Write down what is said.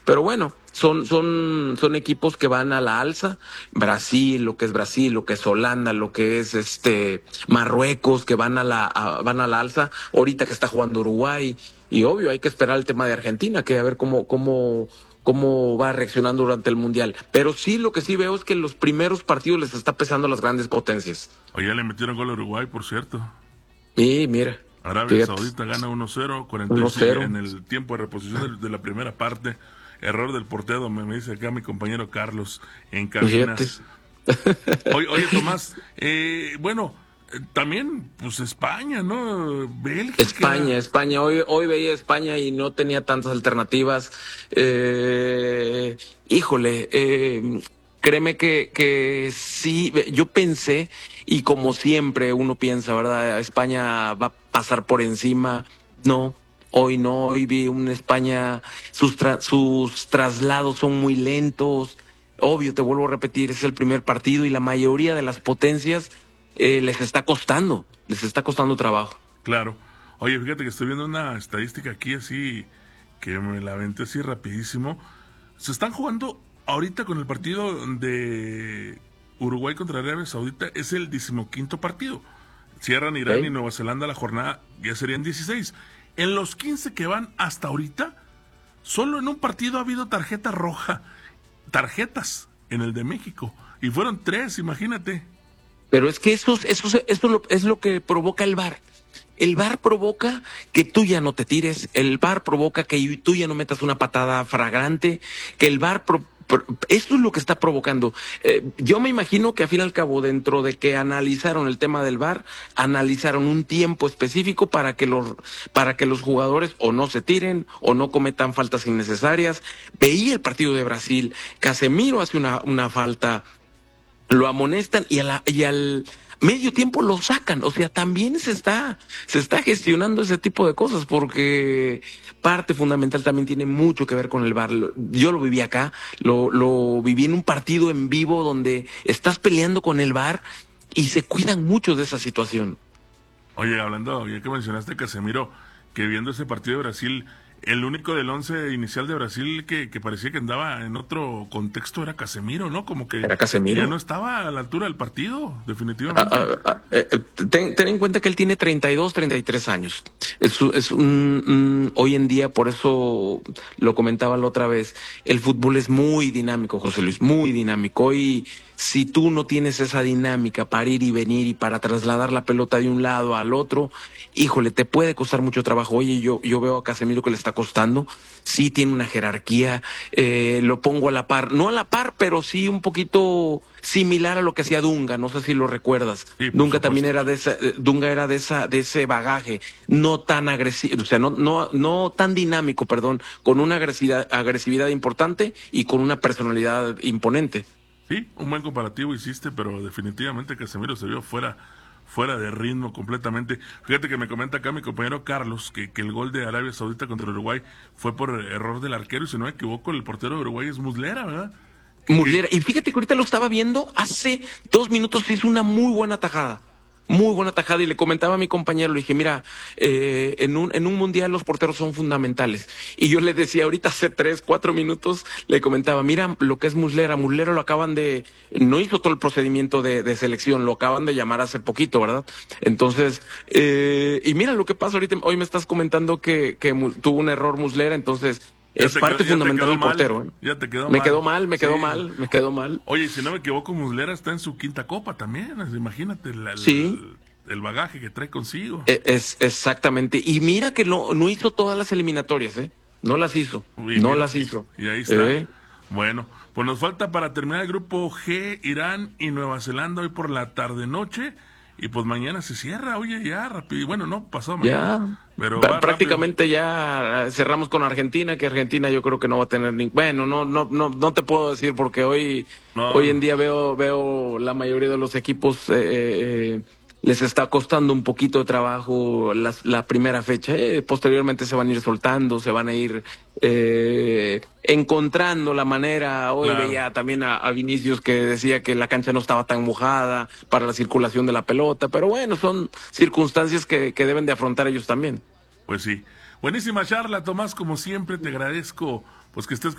Pero bueno, son equipos que van a la alza. Brasil, lo que es Holanda, lo que es Marruecos, que van a la alza. Ahorita que está jugando Uruguay. Y obvio, hay que esperar el tema de Argentina, que a ver cómo va reaccionando durante el Mundial. Pero sí, lo que sí veo es que en los primeros partidos les está pesando a las grandes potencias. Oye, le metieron gol a Uruguay, por cierto. Y mira, Arabia fíjate, Saudita gana 1-0, 46 1-0. en el tiempo de reposición de la primera parte. Error del portero, me dice acá mi compañero Carlos en cabina. Fíjate. Oye, Tomás, bueno, también, pues España, ¿no? Bélgica. España. Hoy veía España y no tenía tantas alternativas. Híjole, créeme que sí, yo pensé, y como siempre uno piensa, ¿verdad? España va a pasar por encima. No, hoy no, hoy vi una España, sus traslados son muy lentos. Obvio, te vuelvo a repetir, es el primer partido y la mayoría de las potencias les está costando trabajo. Claro. Oye, fíjate que estoy viendo una estadística aquí así, que me la aventé así rapidísimo. Se están jugando ahorita con el partido de Uruguay contra Arabia Saudita, es el 15º partido. Cierran Irán y ¿Ok? Nueva Zelanda la jornada, ya serían 16. En los 15 que van hasta ahorita, solo en un partido ha habido tarjeta roja. Tarjetas en el de México. Y fueron 3, imagínate. Pero es que eso es lo que provoca el VAR. El VAR provoca que tú ya no te tires, el VAR provoca que tú ya no metas una patada fragrante, que el VAR... Esto es lo que está provocando. Yo me imagino que al fin y al cabo, dentro de que analizaron el tema del VAR, analizaron un tiempo específico para que los jugadores o no se tiren o no cometan faltas innecesarias. Veía el partido de Brasil, Casemiro hace una falta, lo amonestan y al medio tiempo lo sacan. O sea, también se está gestionando ese tipo de cosas porque parte fundamental también tiene mucho que ver con el VAR. Yo lo viví acá, lo viví en un partido en vivo donde estás peleando con el VAR y se cuidan mucho de esa situación. Oye, hablando, ya que mencionaste Casemiro, que viendo ese partido de Brasil, el único del 11 inicial de Brasil que parecía que andaba en otro contexto era Casemiro, ¿no? Como que Era ya Casemiro. no estaba a la altura del partido, definitivamente. Ten en cuenta que él tiene 32, 33 años. Hoy en día, por eso lo comentaba la otra vez, el fútbol es muy dinámico, José Luis, muy dinámico. Hoy, si tú no tienes esa dinámica para ir y venir y para trasladar la pelota de un lado al otro, híjole, te puede costar mucho trabajo. Oye, yo veo a Casemiro que le está costando, sí tiene una jerarquía, lo pongo a la par, no a la par, pero sí un poquito similar a lo que hacía Dunga, no sé si lo recuerdas. Sí, por supuesto. Dunga era de ese bagaje, no tan agresivo, o sea, no tan dinámico, perdón, con una agresividad importante y con una personalidad imponente. Sí, un buen comparativo hiciste, pero definitivamente Casemiro se vio fuera de ritmo completamente. Fíjate que me comenta acá mi compañero Carlos que el gol de Arabia Saudita contra Uruguay fue por error del arquero y si no me equivoco el portero de Uruguay es Muslera, ¿verdad? Que Muslera, y fíjate que ahorita lo estaba viendo, hace 2 minutos hizo una muy buena tajada y le comentaba a mi compañero, le dije, mira, en un mundial los porteros son fundamentales. Y yo le decía, ahorita hace 3, 4 minutos, le comentaba, mira lo que es Muslera lo acaban no hizo todo el procedimiento de selección, lo acaban de llamar hace poquito, ¿verdad? Entonces, y mira lo que pasa ahorita, hoy me estás comentando que tuvo un error Muslera, entonces es parte ya te fundamental quedó del mal, portero, ¿eh? ya te quedó Me mal. quedó mal, me Sí. quedó mal, me quedó mal. Oye, y si no me equivoco, Muslera está en su quinta copa también. Imagínate Sí, el bagaje que trae consigo. es exactamente. Y mira que no hizo todas las eliminatorias, ¿eh? No las hizo, Uy, no mira, las hizo. y ahí está. ¿Eh? Bueno, pues nos falta para terminar el grupo G, Irán y Nueva Zelanda hoy por la tarde-noche. Y pues mañana se cierra, oye, ya rápido. Bueno, no, pasó mañana. Ya, Pero va rápido. prácticamente ya cerramos con Argentina, que Argentina yo creo que no va a tener ni, bueno, no te puedo decir porque hoy No, en día veo la mayoría de los equipos les está costando un poquito de trabajo la primera fecha. Posteriormente se van a ir soltando, se van a ir encontrando la manera. Hoy claro. veía también a Vinicius que decía que la cancha no estaba tan mojada para la circulación de la pelota, pero bueno, son circunstancias que deben de afrontar ellos también. Pues sí. Buenísima charla, Tomás, como siempre, te agradezco pues que estés